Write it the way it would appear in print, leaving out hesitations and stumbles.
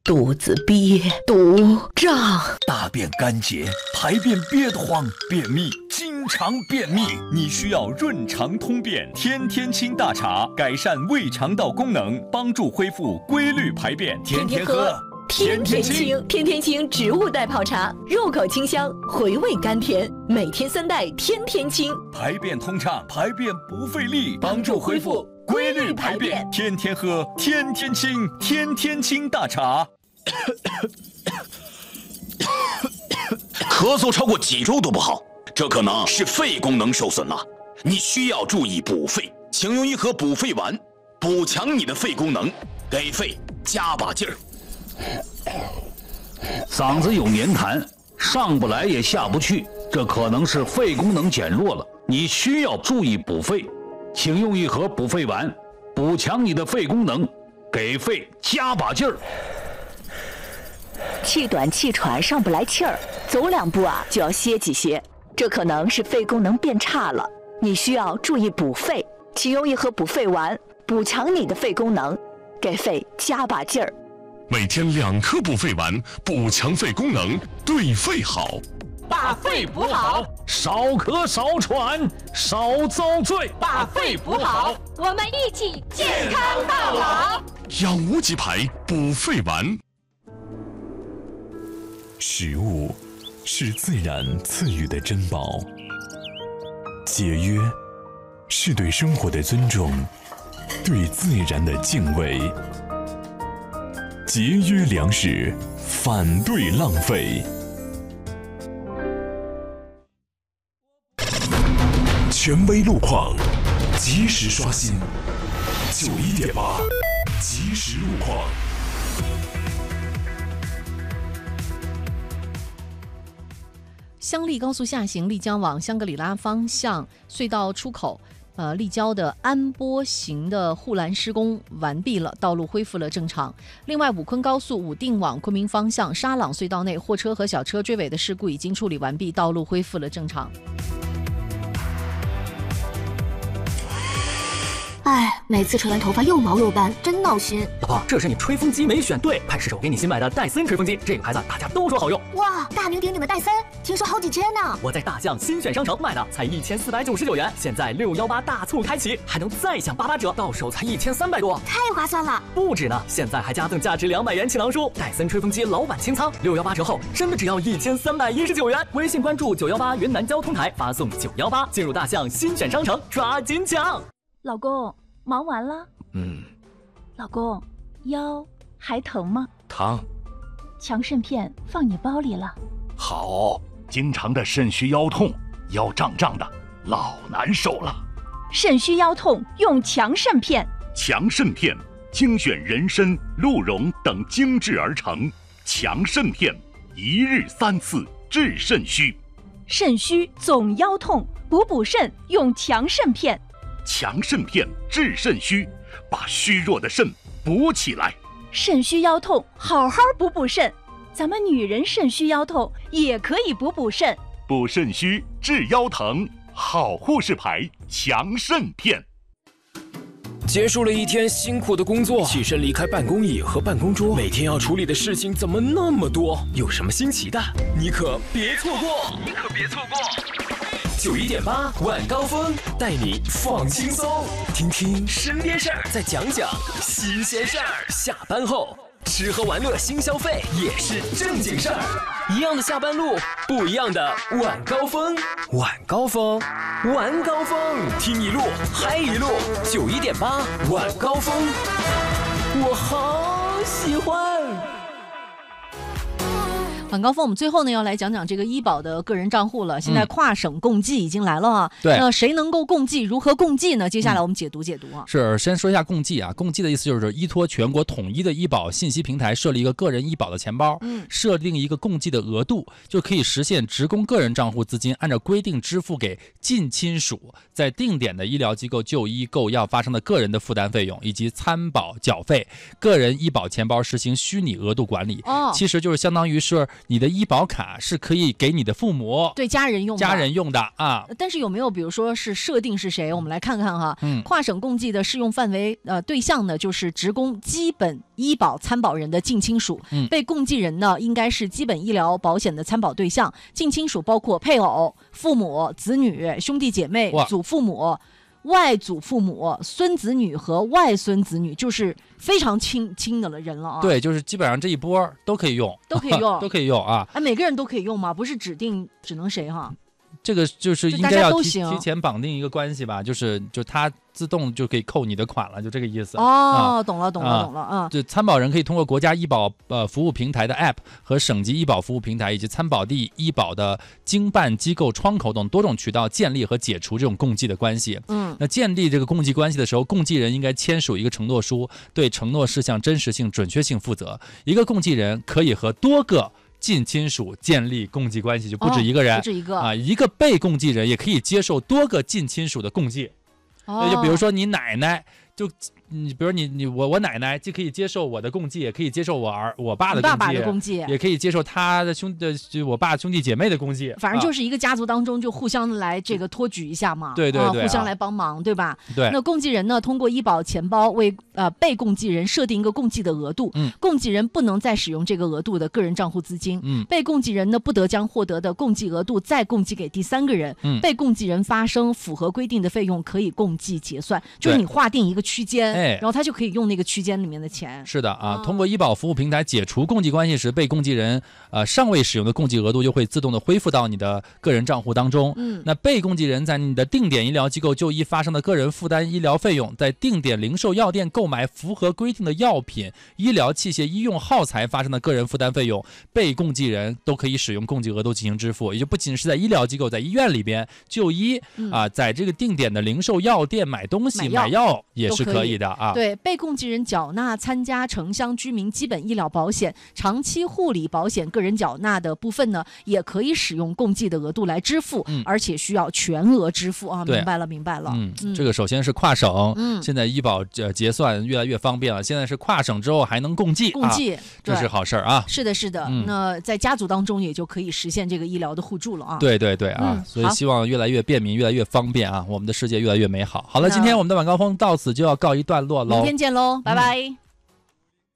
肚子憋，肚胀， 大便干结，排便憋得慌，便秘，经常便秘，你需要润肠通便天天清大茶，改善胃肠道功能，帮助恢复规律排便，天天喝。 天天清，天天清植物代泡茶，入口清香，回味甘甜，每天3袋，天天清， 排便通畅，排便不费力，帮助恢复规律排便，天天喝，天天清，天天清大茶。 咳嗽超过几周都不好，这可能是肺功能受损了，你需要注意补肺，请用一盒补肺丸，补强你的肺功能，给肺加把劲儿。 嗓子有黏痰，上不来也下不去，这可能是肺功能减弱了，你需要注意补肺，请用一盒补肺丸，补强你的肺功能，给肺加把劲儿。 气短气喘上不来气儿，走2步就要歇几歇，这可能是肺功能变差了，你需要注意补肺，请用一盒补肺丸，补强你的肺功能，给肺加把劲儿。 每天2颗补肺丸，补强肺功能，对肺好。 把肺补好， 少咳少喘少遭罪。 把肺补好，我们一起健康到老。 养无极牌补肺丸。 食物是自然赐予的珍宝，节约是对生活的尊重，对自然的敬畏。节约粮食，反对浪费。权威路况，及时刷新。91.8，即时路况。 香丽高速下行丽江往香格里拉方向隧道出口。立交的安波行的护栏施工完毕了，道路恢复了正常。另外，武昆高速武定往昆明方向沙朗隧道内货车和小车追尾的事故已经处理完毕，道路恢复了正常。 哎，每次吹完头发又毛又斑，真闹心。 老婆，这是你吹风机没选对，快试试我给你新买的戴森吹风机，这个牌子大家都说好用。 哇，大名鼎鼎的戴森，听说好几千呢。 我在大象新选商城买的，才1499元，现在618大促开启，还能再享88折，到手才1300多， 太划算了。 不止呢，现在还加赠价值200元启囊书，戴森吹风机老板清仓，618折后真的只要1319元。微信关注918云南交通台，发送918进入大象新选商城，抓紧抢。 老公，忙完了？老公，腰还疼吗？ 疼。 强肾片放你包里了。 好，经常的肾虚腰痛，腰胀胀的，老难受了。 肾虚腰痛用强肾片。 强肾片精选人参、鹿茸等精制而成，强肾片1日3次治肾虚。 肾虚总腰痛，补肾用强肾片。 强肾片治肾虚，把虚弱的肾补起来。 肾虚腰痛，好好补肾。咱们女人肾虚腰痛也可以补肾。 补肾虚治腰疼，好护士牌强肾片。 结束了一天辛苦的工作，起身离开办公椅和办公桌，每天要处理的事情怎么那么多？有什么新奇的，你可别错过！91.8晚高峰带你放轻松，听听身边事儿，再讲讲新鲜事儿。下班后吃喝玩乐新消费也是正经事儿，一样的下班路，不一样的晚高峰。晚高峰，晚高峰，听一路嗨一路。91.8晚高峰，我好喜欢。 晚高峰，我们最后呢要来讲讲这个医保的个人账户了。现在跨省共济已经来了啊， 对， 那谁能够共济？如何共济呢？接下来我们解读啊。 是，先说一下共济啊。共济的意思就是依托全国统一的医保信息平台，设立一个个人医保的钱包，设定一个共济的额度，就可以实现职工个人账户资金按照规定支付给近亲属在定点的医疗机构就医购药发生的个人的负担费用以及参保缴费。个人医保钱包实行虚拟额度管理，其实就是相当于是你的医保卡是可以给你的父母、 对家人用的啊。 但是有没有比如说是设定是谁？我们来看看哈。跨省共济的适用范围对象呢，就是职工基本医保参保人的近亲属。被共济人呢，应该是基本医疗保险的参保对象。近亲属包括配偶、父母、子女、兄弟姐妹、祖父母、外祖父母、孙子女和外孙子女，就是非常亲的人了啊。 对，就是基本上这一波都可以用， 都可以用， 都可以用啊。 每个人都可以用吗？不是指定只能谁哈？ 这个就是应该要提前绑定一个关系吧，就他自动就可以扣你的款了，就这个意思。 懂了。 就参保人可以通过国家医保服务平台的 App 和省级医保服务平台以及参保地医保的经办机构窗口等多种渠道建立和解除这种共济的关系。那建立这个共济关系的时候，共济人应该签署一个承诺书，对承诺事项真实性、准确性负责。一个共济人可以和多个近亲属建立共济关系，就不止一个人， 不止一个啊。一个被共济人也可以接受多个近亲属的共济。就比如说你奶奶，比如我奶奶既可以接受我的共济，也可以接受我爸的共济，也可以接受他的我爸兄弟姐妹的共济。 反正就是一个家族当中就互相来这个托举一下嘛， 对， 互相来帮忙，对吧？ 对。 那共济人呢，通过医保钱包为被共济人设定一个共济的额度，共济人不能再使用这个额度的个人账户资金，被共济人呢不得将获得的共济额度再共济给第三个人，被共济人发生符合规定的费用可以共济结算，就是你划定一个区间。然后他就可以用那个区间里面的钱。 是的啊，通过医保服务平台解除共济关系时，被共济人尚未使用的共济额度就会自动的恢复到你的个人账户当中。那被共济人在你的定点医疗机构就医发生的个人负担医疗费用，在定点零售药店购买符合规定的药品、医疗器械、医用耗材发生的个人负担费用，被共济人都可以使用共济额度进行支付。也就不仅是在医疗机构、在医院里边就医在这个定点的零售药店买东西、买药也是可以的啊。 对，被共济人缴纳参加城乡居民基本医疗保险、长期护理保险个人缴纳的部分呢，也可以使用共济的额度来支付，而且需要全额支付啊。明白了。 这个首先是跨省，现在医保结算越来越方便了。现在是跨省之后还能共济，这是好事儿啊。 是的。那在家族当中也就可以实现这个医疗的互助了啊。 对啊，所以希望越来越便民，越来越方便啊，我们的世界越来越美好。好了，今天我们的晚高峰到此就要告一段落喽。 明天见喽，拜拜。